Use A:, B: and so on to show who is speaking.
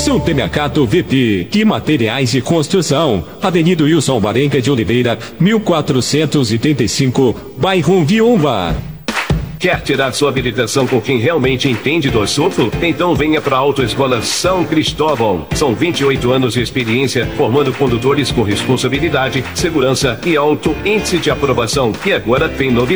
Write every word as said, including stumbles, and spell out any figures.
A: Suntemiacato V P e Materiais de Construção, Avenida Wilson Varenga de Oliveira, mil quatrocentos e trinta e cinco, bairro Viúva.
B: Quer tirar sua habilitação com quem realmente entende do assunto? Então venha para a Autoescola São Cristóvão. São vinte e oito anos de experiência formando condutores com responsabilidade, segurança e alto índice de aprovação. E agora tem novidade.